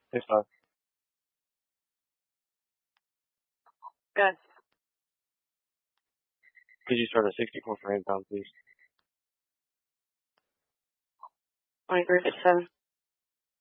Yes, sir. Good. Could you start at 64 for £8, please? 2357.